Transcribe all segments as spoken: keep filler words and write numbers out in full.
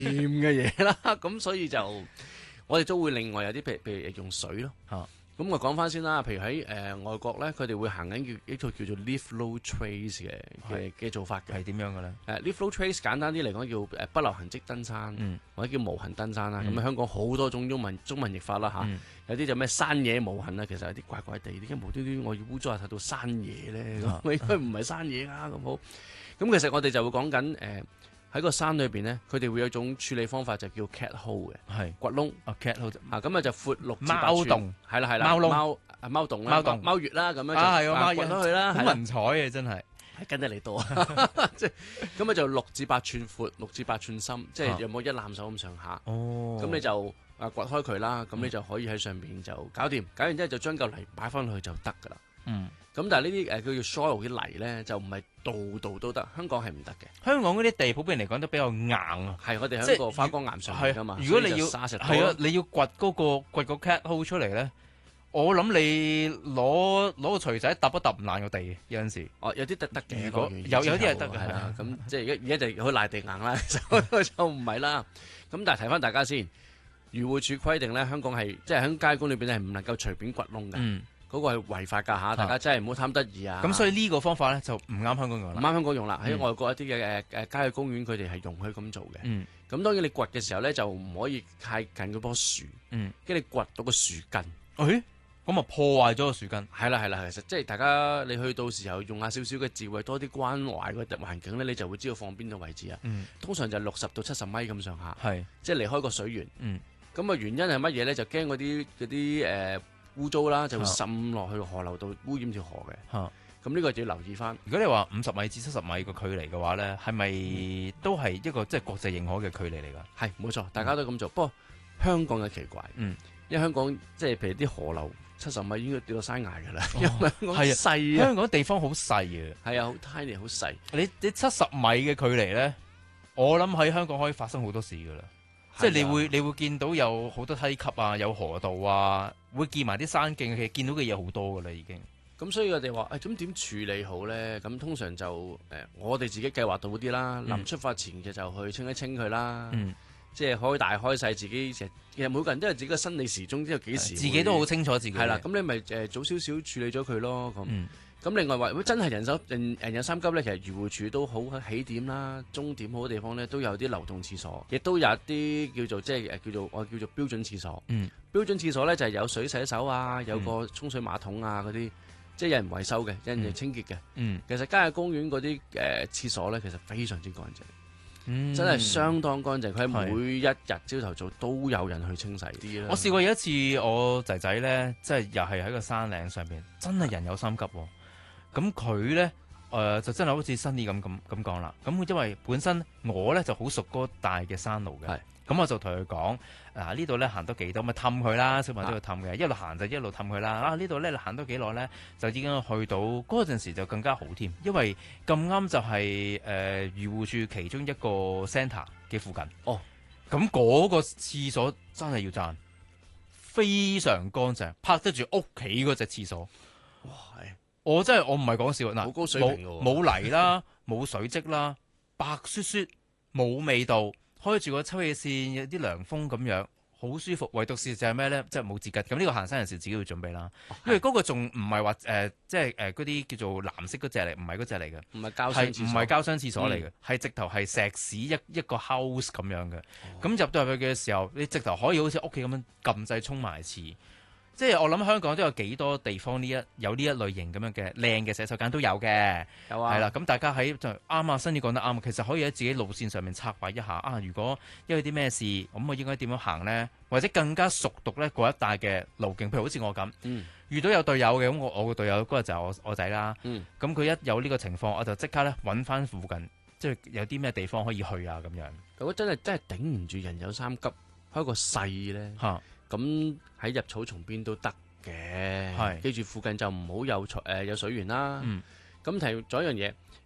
嘅嘢啦。咁所以就我哋都會另外有啲譬如譬如用水咯。 嚇咁我講翻先啦，譬如喺誒、呃、外國咧，佢哋會行緊叫一套叫做 leaf low trace 嘅嘅嘅做法嘅。 係點樣嘅咧？ 誒 leaf low trace 簡單啲嚟講叫誒不留痕跡登山， 嗯或者叫無痕登山啦。咁、 嗯香港好多種中文中文譯法啦嚇， 嗯有啲就咩山野無痕啊，其實有啲怪怪地，點解無端端我要污糟下睇到山野咧？ 啊咁應該唔係山野啊咁好。咁其實我哋就會講緊誒喺個山裏邊咧，佢哋會有一種處理方法就叫 cat hole 嘅係掘窿。 啊 cat 好啊，咁啊就闊六至八寸貓洞， 係啦係啦， 貓窿貓啊貓洞啦， 貓洞貓穴啦，咁樣就啊係喎貓穴掘咗佢啦，係啦好文采嘅真係。 係跟得你多，即係咁啊就六至八寸闊，六至八寸深，即係有冇一攬手咁上下。 哦， 咁你就啊掘開佢啦，咁你就可以喺上邊就搞掂，搞完之後就將嚿泥擺翻去就得㗎啦。 嗯， 咁但係呢啲誒叫做 soil 啲泥咧，就唔係度度都得，香港係唔得嘅。 香港嗰啲地普遍嚟講都比較硬啊。 係我哋即係喺個花崗岩上面㗎嘛， 如果你要所以就沙石多係啊，你要掘嗰個掘個 cat hole 出嚟咧，我諗你攞攞個錘仔揼一揼唔爛個地嘅，有陣時。 哦，有啲得得嘅， 如果講完有有啲係之後得嘅係啦。咁即係而家而家就好賴地硬啦，其實就唔係啦。咁但係提翻大家先，漁護署規定咧，香港係即係喺街工裏邊咧係唔能夠隨便掘窿嘅， 嗯， 嗰個係違法㗎嚇，大家真係唔好貪得意啊。 咁所以呢個方法咧就唔啱香港用啦。 唔啱香港用啦，喺嗯外國一啲嘅誒誒郊野公園，佢哋係容許咁做嘅。 嗯咁當然你掘嘅時候咧，就唔可以太近嗰棵樹， 嗯， 跟住你掘到個樹根。 誒，咁啊破壞咗個樹根。 係啦係啦，其實即係大家你去到時候用下少少嘅智慧，多啲關懷個環境咧，你就會知道放邊度位置啊。 嗯， 通常就六十到七十米咁上下， 係。 即係離開個水源。 嗯， 咁啊原因係乜嘢咧？就驚嗰啲嗰啲誒污糟啦，就會滲落去河流度污染條河嘅。 嚇咁呢個就要留意翻。 如果你話五十米至七十米個距離嘅話咧，係咪都係一個即係國際認可嘅距離嚟㗎？ 係冇錯，大家都咁做。不過香港嘅奇怪， 嗯， 因為香港即係譬如啲河流七十米應該跌到山崖㗎啦，因為香港係啊細啊， 香港地方好細嘅， 係啊，好 tiny 好細。 你你七十米嘅距離咧，我諗喺香港可以發生好多事㗎啦。即係你會你會見到有好多梯級啊，有河道啊，會見埋啲山徑，其實見到嘅嘢好多㗎啦已經。 咁所以我哋話誒，咁點處理好咧？咁通常就誒、呃，我哋自己計劃到啲啦。臨、 嗯、 出發前嘅就去清一清佢啦。 嗯， 即係開大開細，自己其實其實每個人都有自己嘅生理時鐘，知道幾時。 自己都好清楚自己。 係啦，咁你咪誒早少少處理咗佢咯。咁咁、 嗯、 另外話，如果真係人手人人有三急咧，其實漁護署都好起點啦、終點好嘅地方咧，都有啲流動廁所，亦都有一啲叫做即係誒叫做我叫做標準廁所。 嗯， 標準廁所咧就係有水洗手啊，有個沖水馬桶啊嗰啲。即係有人維修嘅，有人清潔嘅。 嗯， 其實郊野公園嗰啲誒廁所咧，其實非常之乾淨， 嗯、 真係相當乾淨。佢每一日朝頭早都有人去清洗啲啦。 我試過有一次，我仔仔咧，即係又係喺個山嶺上邊，真係人有三急喎。咁佢咧誒就真係好似新啲咁咁咁講啦。咁因為本身我咧就好熟嗰大嘅山路嘅。咁我就同佢講，嗱呢度咧行多幾多，咪氹佢啦，小朋友都要氹嘅，一路行就一路氹佢啦。啊呢度咧行多幾耐咧，就已經去到嗰陣時就更加好添，因為咁啱就係誒漁護署其中一個 centre 嘅附近。哦，咁嗰個廁所真係要讚，非常乾淨，拍得住屋企嗰隻廁所。哇，我真係我唔係講笑嗱， 好高水平喎， 冇泥啦，冇水漬啦，白雪雪，冇味道。開住個抽氣扇，有啲涼風咁樣，好舒服。唯獨是就係咩咧？即係冇紙巾。咁呢個行山人士自己要準備啦。哦、因為嗰個仲唔係話誒，即係誒嗰啲叫做藍色嗰隻嚟，唔係嗰隻嚟嘅。 唔係膠箱廁所， 唔係膠箱廁所嚟嘅，係、嗯、直頭係石屎一一個 house 咁樣嘅。咁、哦、入到入去嘅時候，你直頭可以好似屋企咁樣撳掣沖埋廁。即係我諗香港都有幾多地方呢一有呢一類型咁樣嘅靚嘅洗手間都有嘅， 有啊， 係啦。咁大家喺就啱啊，新宇講得啱。其實可以喺自己路線上面策劃一下啊。如果因為啲咩事，咁我應該點樣行呢？或者更加熟讀咧嗰一帶嘅路徑，譬如好似我咁， 嗯、遇到有隊友嘅，咁我我個隊友嗰日就係我我仔啦。咁佢、嗯、一有呢個情況，我就即刻咧揾翻附近，即係有啲咩地方可以去啊咁樣。 如果真係真係頂唔住人有三急，開個細咧，咁喺入草叢邊都得嘅。記住附近就唔好有誒、呃、有水源啦。咁、嗯、提咗一樣嘢，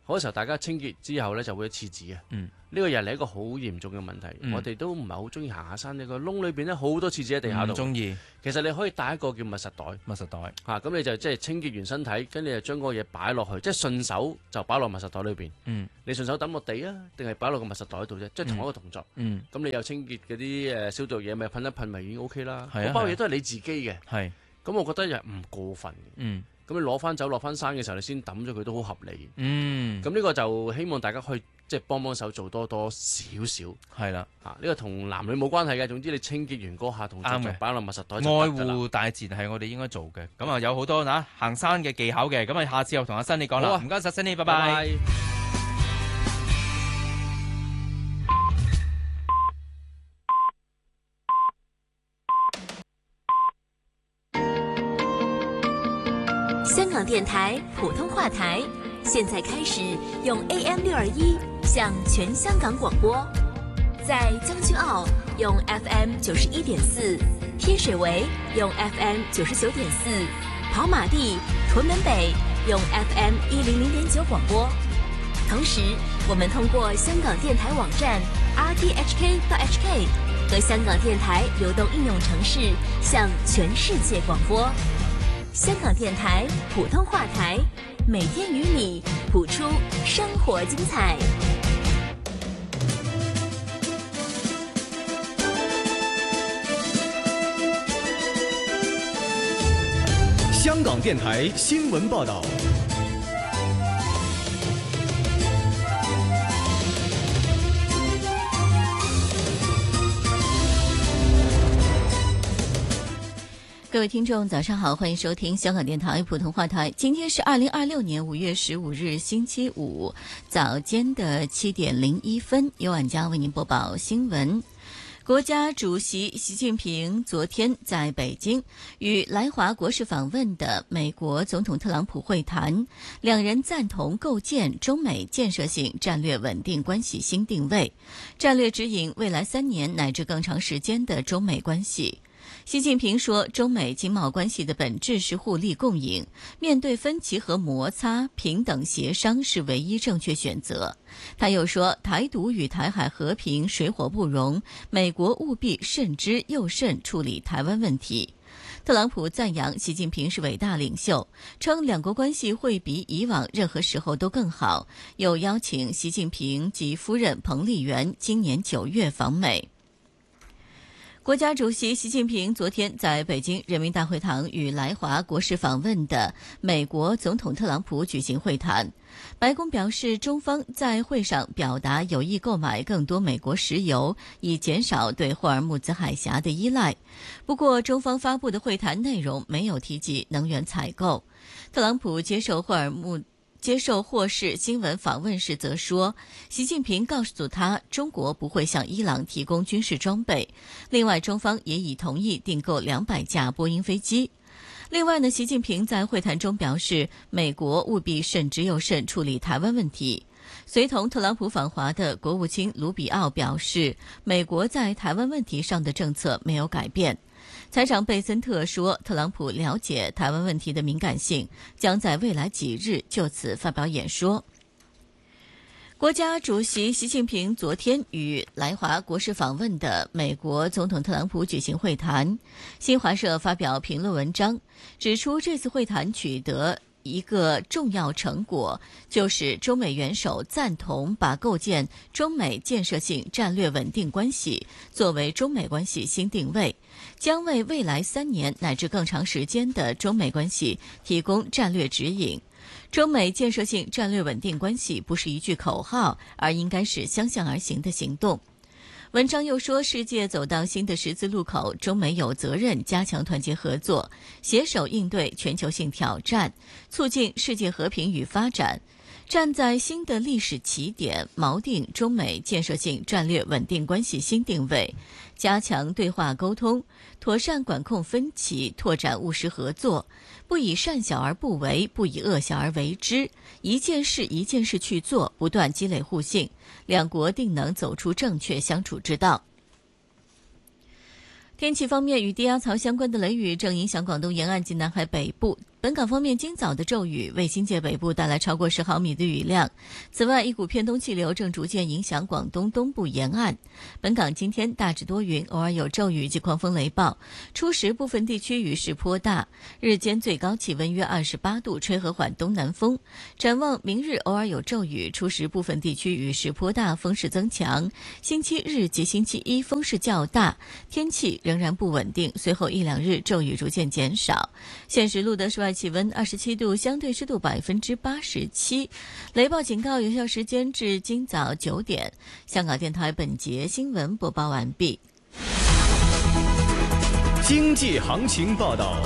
好多時候大家清潔之後咧就會有廁紙啊。 嗯， 呢個又係一個好嚴重嘅問題。 嗯、 我哋都唔係好中意行下山，呢個窿裏邊咧好多廁紙喺地下度。 唔中意。 其實你可以帶一個叫密實袋， 密實袋嚇，咁、啊、你就即係清潔完身體，跟住就將嗰個嘢擺落去，即係順手就擺落密實袋裏邊。 嗯， 你順手抌落地啊，定係擺落個密實袋度啫，即係同一個動作。 嗯， 咁、嗯、你有清潔嗰啲誒消毒嘢，咪噴一噴咪已經 O K 啦。 係啊， 嗰包嘢都係你自己嘅。 係。 咁我覺得又唔過分嘅。 嗯。 咁你攞翻走落翻山嘅時候，你先抌咗佢都好合理。 嗯。 咁呢個就希望大家去即係幫幫手做多多少少。 係啦。 嚇，呢個同男女冇關係嘅。總之你清潔完嗰下動作就擺落密實袋就得愛㗎啦。 護大自然係我哋應該做嘅。咁啊有好多嗱行山嘅技巧嘅。咁啊下次又同阿新你講啦。唔該晒新你，拜拜。拜拜。 香港電台普通話台，現在開始用 A M 六二一向全香港廣播，在將軍澳用 F M 九十一點四，天水圍用 F M 九十九點四，跑馬地、屯門北用 F M 一零零點九廣播。同時，我們通過香港電台網站 R T H K 到 H K 和香港電台流動應用程式向全世界廣播。香港電台普通話台，每天與你譜出生活精彩。 香港電台新聞報道。 各位聽眾早上好，歡迎收聽香港電台普通話台。今天是二零二六年五月十五日星期五早間的七點零一分，由婉佳為您播報新聞。國家主席習近平昨天在北京與來華國事訪問的美國總統特朗普會談，兩人贊同構建中美建設性戰略穩定關係新定位，戰略指引未來三年乃至更長時間的中美關係。習近平說，中美經貿關係的本質是互利共贏，面對分歧和摩擦，平等協商是唯一正確選擇。他又說，台獨與台海和平水火不容，美國務必慎之又慎處理台灣問題。特朗普讚揚習近平是偉大領袖，稱兩國關係會比以往任何時候都更好，又邀請習近平及夫人彭麗媛今年九月訪美。國家主席習近平昨天在北京人民大會堂與來華國事訪問的美國總統特朗普舉行會談。白宮表示，中方在會上表達有意購買更多美國石油，以減少對霍爾木茲海峽的依賴。不過，中方發布的會談內容沒有提及能源採購。特朗普接受霍爾木接受霍氏新聞訪問時則說，習近平告訴他，中國不會向伊朗提供軍事裝備。另外，中方也已同意訂購兩百架波音飛機。另外呢，習近平在會談中表示，美國務必慎之又慎處理台灣問題。隨同特朗普訪華的國務卿盧比奧表示，美國在台灣問題上的政策沒有改變。財長貝森特說，特朗普了解台灣問題的敏感性，將在未來幾日就此發表演說。國家主席習近平昨天與來華國事訪問的美國總統特朗普舉行會談。新華社發表評論文章，指出這次會談取得一個重要成果，就是中美元首贊同把構建中美建設性戰略穩定關係作為中美關係新定位，將為未來三年乃至更長時間的中美關係提供戰略指引。中美建設性戰略穩定關係不是一句口號，而應該是相向而行的行動。文章又說，世界走到新的十字路口，中美有責任加強團結合作，攜手應對全球性挑戰，促進世界和平與發展。站在新的歷史起點，錨定中美建設性戰略穩定關係新定位，加強對話溝通，妥善管控分歧，拓展務實合作，不以善小而不為，不以惡小而為之，一件事一件事去做，不斷積累互信，兩國定能走出正確相處之道。天氣方面，與低壓槽相關的雷雨正影響廣東沿岸及南海北部。 本港方面今早的骤雨为新界北部带来超过十毫米的雨量。此外，一股偏东气流正逐渐影响广东东部沿岸。本港今天大致多云，偶尔有骤雨及狂风雷暴，初时部分地区雨势颇大，日间最高气温约二十八度，吹和缓东南风。展望明日偶尔有骤雨，初时部分地区雨势颇大，风势增强。星期日及星期一风势较大，天气仍然不稳定，随后一两日骤雨逐渐减少。现时录得室外气温二十七度，相对湿度百分之八十七。雷暴警告有效时间至今早九点。香港电台本节新闻播报完毕。 经济行情报道。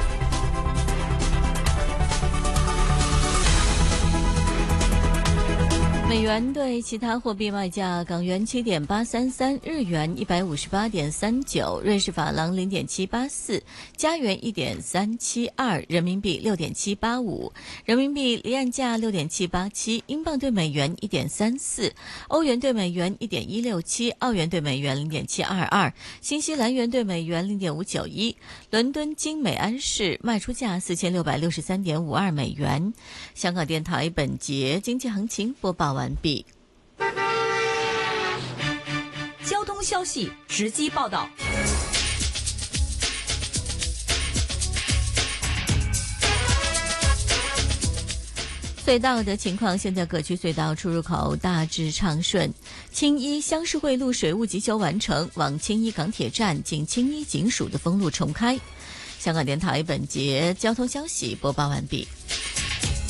美元对其他货币卖价：港元七点八三三，日元一百五十八点三九，瑞士法郎零点七八四，加元一点三七二，人民币六点七八五，人民币离岸价六点七八七，英镑对美元一点三四，欧元对美元一点一六七，澳元对美元零点七二二，新西兰元对美元零点五九一。伦敦金美安士卖出价四千六百六十三点五二美元。香港电台本节经济行情播报完毕。 交通消息直击报道。 隧道的情况，现在各区隧道出入口大致畅顺。青衣乡事会路水务急修完成，往青衣港铁站经青衣警署的封路重开。香港电台本节交通消息播报完毕。